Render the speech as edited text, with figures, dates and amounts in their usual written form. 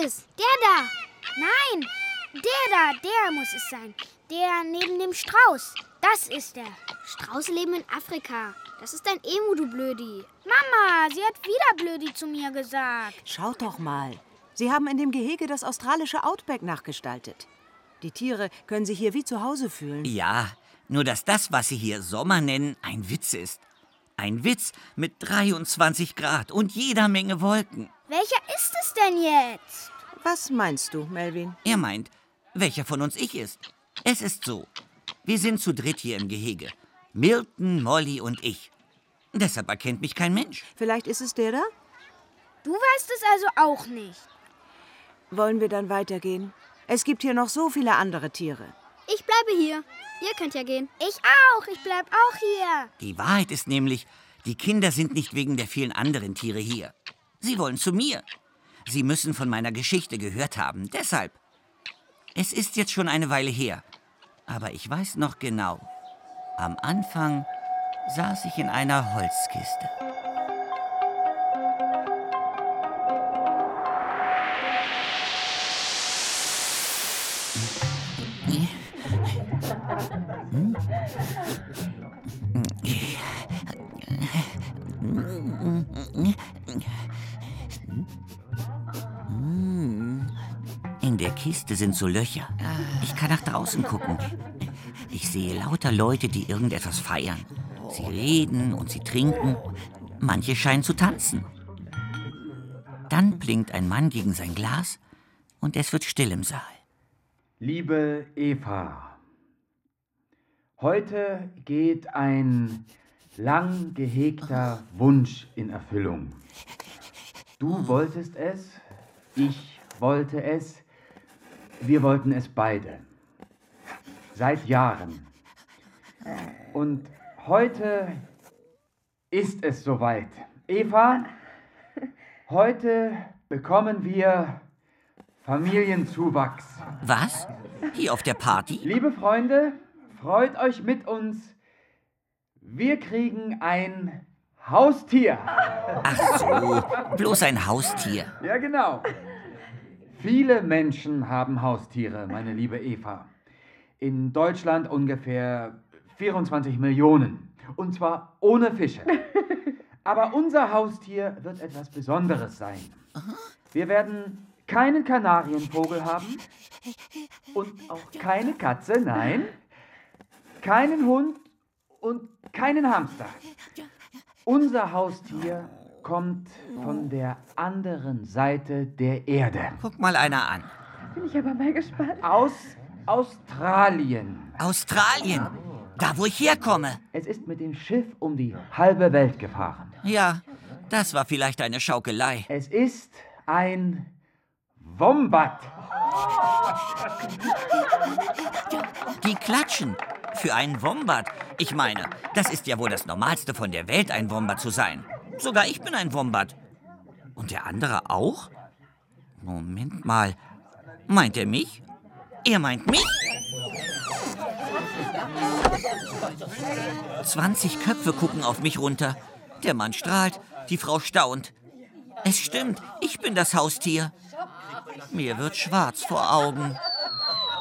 es. Der da. Nein, der muss es sein. Der neben dem Strauß. Das ist er. Strauße leben in Afrika. Das ist ein Emu, du Blödi. Mama, sie hat wieder Blödi zu mir gesagt. Schaut doch mal. Sie haben in dem Gehege das australische Outback nachgestaltet. Die Tiere können sich hier wie zu Hause fühlen. Ja, nur dass das, was Sie hier Sommer nennen, ein Witz ist. Ein Witz mit 23 Grad und jeder Menge Wolken. Welcher ist es denn jetzt? Was meinst du, Melvin? Er meint, welcher von uns ich ist. Es ist so. Wir sind zu dritt hier im Gehege. Milton, Molly und ich. Deshalb erkennt mich kein Mensch. Vielleicht ist es der da? Du weißt es also auch nicht. Wollen wir dann weitergehen? Es gibt hier noch so viele andere Tiere. Ich bleibe hier. Ihr könnt ja gehen. Ich auch. Ich bleib auch hier. Die Wahrheit ist nämlich, die Kinder sind nicht wegen der vielen anderen Tiere hier. Sie wollen zu mir. Sie müssen von meiner Geschichte gehört haben. Deshalb. Es ist jetzt schon eine Weile her. Aber ich weiß noch genau. Am Anfang saß ich in einer Holzkiste. In der Kiste sind so Löcher. Ich kann nach draußen gucken. Ich sehe lauter Leute, die irgendetwas feiern. Sie reden und sie trinken. Manche scheinen zu tanzen. Dann blinkt ein Mann gegen sein Glas und es wird still im Saal. Liebe Eva, heute geht ein lang gehegter Wunsch in Erfüllung. Du wolltest es, ich wollte es, wir wollten es beide. Seit Jahren. Und heute ist es soweit. Eva, heute bekommen wir Familienzuwachs. Was? Hier auf der Party? Liebe Freunde, freut euch mit uns. Wir kriegen ein Haustier. Ach so, bloß ein Haustier. Ja, genau. Viele Menschen haben Haustiere, meine liebe Eva. In Deutschland ungefähr 24 Millionen. Und zwar ohne Fische. Aber unser Haustier wird etwas Besonderes sein. Wir werden keinen Kanarienvogel haben und auch keine Katze, nein, keinen Hund und keinen Hamster. Unser Haustier kommt von der anderen Seite der Erde. Guck mal einer an. Bin ich aber mal gespannt. Aus Australien. Australien, da wo ich herkomme. Es ist mit dem Schiff um die halbe Welt gefahren. Ja, das war vielleicht eine Schaukelei. Es ist ein Wombat. Die klatschen. Für einen Wombat. Ich meine, das ist ja wohl das Normalste von der Welt, ein Wombat zu sein. Sogar ich bin ein Wombat. Und der andere auch? Moment mal. Meint er mich? Er meint mich? 20 Köpfe gucken auf mich runter. Der Mann strahlt, die Frau staunt. Es stimmt, ich bin das Haustier. Mir wird schwarz vor Augen.